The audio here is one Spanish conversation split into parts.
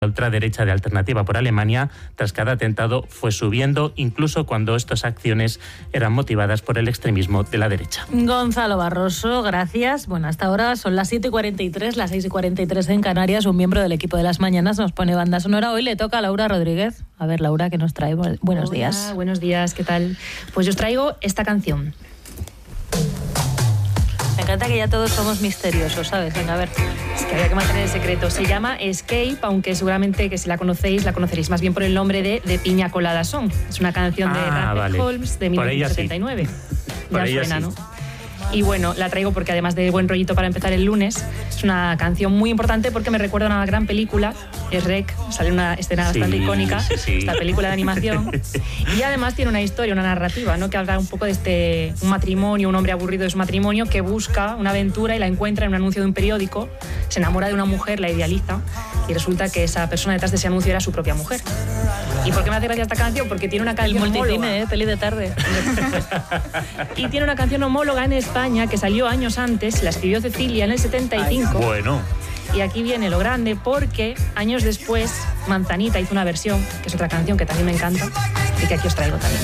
ultraderecha de Alternativa por Alemania, tras cada atentado, fue subiendo, incluso cuando estas acciones eran motivadas por el extremismo de la derecha. Gonzalo Barroso, gracias. Bueno, hasta ahora son las 7:43, las 6:43 en Canarias. Un miembro del equipo de las mañanas nos pone banda sonora. Hoy le toca a Laura Rodríguez. A ver, Laura, ¿qué nos trae? Buenos días. Buenos días, ¿qué tal? Pues yo os traigo esta canción. Me encanta que ya todos somos misteriosos, ¿sabes? Venga, a ver. Es que había que mantener el secreto. Se llama Escape, aunque seguramente que si la conocéis, la conoceréis más bien por el nombre de Piña Colada Song. Es una canción de Rupert Holmes de 1979. Ya suena, sí. ¿no? Y bueno, la traigo porque además de buen rollito para empezar el lunes, es una canción muy importante porque me recuerda a una gran película, es Rec, sale una escena bastante icónica, esta película de animación, y además tiene una historia, una narrativa, ¿no? Que habla un poco de un matrimonio, un hombre aburrido de su matrimonio que busca una aventura y la encuentra en un anuncio de un periódico, se enamora de una mujer, la idealiza, y resulta que esa persona detrás de ese anuncio era su propia mujer. ¿Y por qué me hace gracia esta canción? Porque tiene una canción multicine, peli de tarde. Y tiene una canción homóloga en España que salió años antes, la escribió Cecilia en el 75. Bueno. Y aquí viene lo grande porque años después Manzanita hizo una versión, que es otra canción que también me encanta y que aquí os traigo también.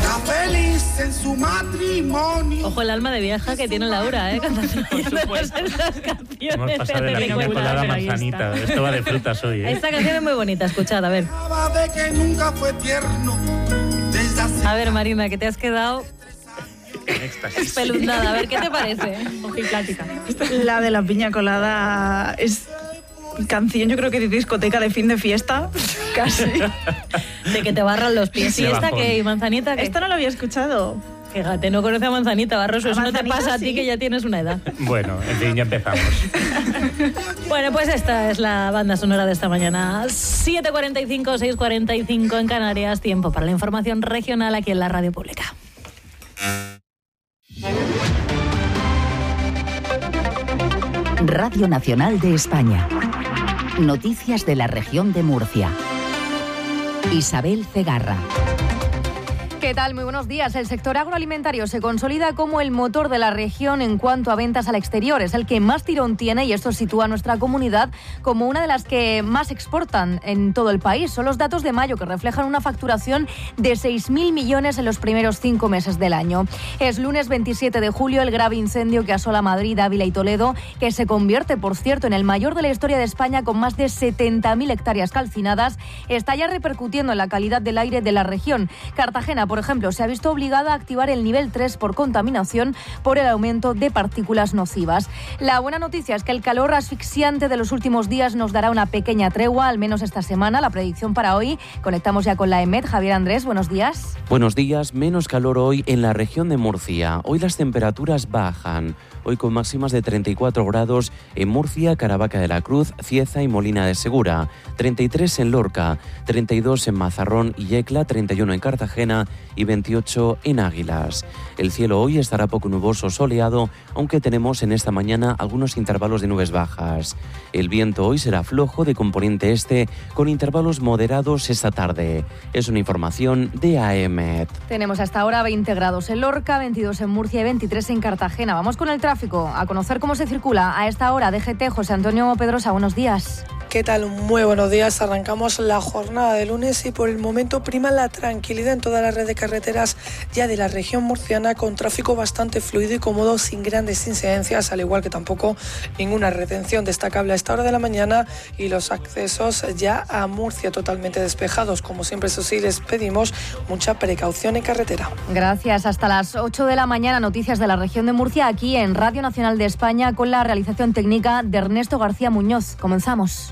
Ojo el alma de vieja que tiene Laura, cantando esas canciones. Hemos pasado de la piña colada a Manzanita. Esto va de frutas hoy, ¿eh? Esta canción es muy bonita, escuchad, a ver. A ver, Marina, que te has quedado espeluznada. A ver, ¿qué te parece? Ojiplática. La de la piña colada es canción, yo creo que de discoteca de fin de fiesta, casi. De que te barran los pies. ¿Y esta qué? ¿Y Manzanita qué? Esta no la había escuchado. Fíjate, no conoce a Manzanita, Barroso. Eso no te pasa a ti, sí, que ya tienes una edad. Bueno, en fin, ya empezamos. Bueno, pues esta es la banda sonora de esta mañana. 7:45, 6:45 en Canarias. Tiempo para la información regional aquí en la Radio Pública. Radio Nacional de España. Noticias de la región de Murcia. Isabel Cegarra. ¿Qué tal? Muy buenos días. El sector agroalimentario se consolida como el motor de la región en cuanto a ventas al exterior. Es el que más tirón tiene y esto sitúa a nuestra comunidad como una de las que más exportan en todo el país. Son los datos de mayo que reflejan una facturación de 6.000 millones en los primeros 5 meses del año. Es lunes 27 de julio, el grave incendio que asola Madrid, Ávila y Toledo, que se convierte, por cierto, en el mayor de la historia de España con más de 70.000 hectáreas calcinadas, está ya repercutiendo en la calidad del aire de la región. Cartagena, por ejemplo, se ha visto obligada a activar el nivel 3 por contaminación por el aumento de partículas nocivas. La buena noticia es que el calor asfixiante de los últimos días nos dará una pequeña tregua, al menos esta semana. La predicción para hoy, conectamos ya con la EMET. Javier Andrés, buenos días. Buenos días, menos calor hoy en la región de Murcia. Hoy las temperaturas bajan. Hoy con máximas de 34 grados en Murcia, Caravaca de la Cruz, Cieza y Molina de Segura, 33 en Lorca, 32 en Mazarrón y Yecla, 31 en Cartagena y 28 en Águilas. El cielo hoy estará poco nuboso soleado, aunque tenemos en esta mañana algunos intervalos de nubes bajas. El viento hoy será flojo de componente este, con intervalos moderados esta tarde. Es una información de AEMET. Tenemos hasta ahora 20 grados en Lorca, 22 en Murcia y 23 en Cartagena. Vamos con el tráfico, a conocer cómo se circula a esta hora. DGT, José Antonio Pedrosa, buenos días. ¿Qué tal? Muy buenos días. Arrancamos la jornada de lunes y por el momento prima la tranquilidad en toda la red de carreteras ya de la región murciana, con tráfico bastante fluido y cómodo, sin grandes incidencias, al igual que tampoco ninguna retención destacable a esta hora de la mañana, y los accesos ya a Murcia totalmente despejados. Como siempre, eso sí, les pedimos mucha precaución en carretera. Gracias. Hasta las 8 de la mañana, noticias de la región de Murcia aquí en Radio Nacional de España, con la realización técnica de Ernesto García Muñoz. Comenzamos.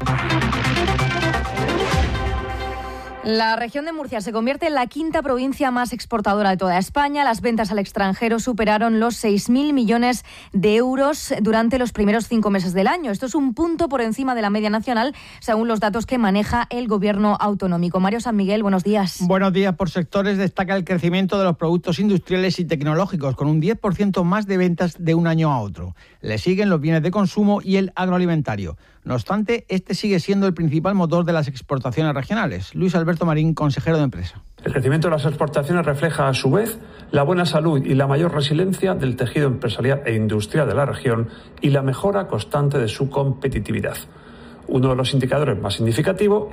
La región de Murcia se convierte en la quinta provincia más exportadora de toda España. Las ventas al extranjero superaron los 6.000 millones de euros durante los primeros 5 meses del año. Esto es un punto por encima de la media nacional, según los datos que maneja el Gobierno autonómico. Mario San Miguel, buenos días. Buenos días. Por sectores destaca el crecimiento de los productos industriales y tecnológicos, con un 10% más de ventas de un año a otro. Le siguen los bienes de consumo y el agroalimentario. No obstante, este sigue siendo el principal motor de las exportaciones regionales. Luis Alberto Marín, consejero de Empresa. El crecimiento de las exportaciones refleja, a su vez, la buena salud y la mayor resiliencia del tejido empresarial e industrial de la región y la mejora constante de su competitividad. Uno de los indicadores más significativos